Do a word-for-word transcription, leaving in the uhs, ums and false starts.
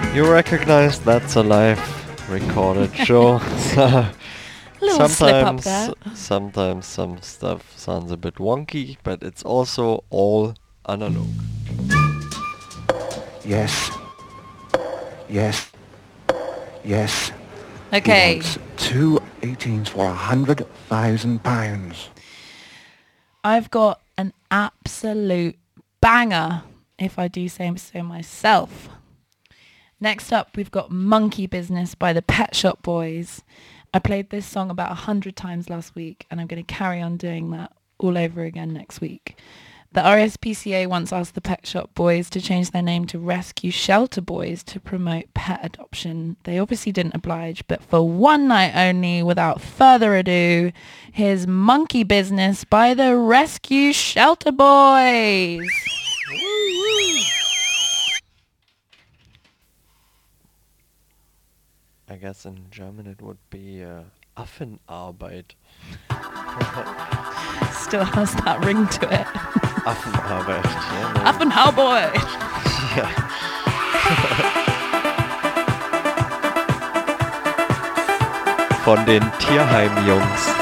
You recognize that's a live recorded show. Little slip up sometimes, there. sometimes some stuff sounds a bit wonky, but it's also all analog. Yes. Yes. Yes. Okay. He wants two eighteens for a hundred thousand pounds. I've got an absolute banger, if I do say so myself. Next up, we've got Monkey Business by the Pet Shop Boys. I played this song about a hundred times last week, and I'm going to carry on doing that all over again next week. The R S P C A once asked the Pet Shop Boys to change their name to Rescue Shelter Boys to promote pet adoption. They obviously didn't oblige, but for one night only, without further ado, here's Monkey Business by the Rescue Shelter Boys. I guess in German it would be uh, Affenarbeit. Still has that ring to it. Affenarbeit. Yeah, no. Affenhauboy. Ja. Von den Tierheim-Jungs.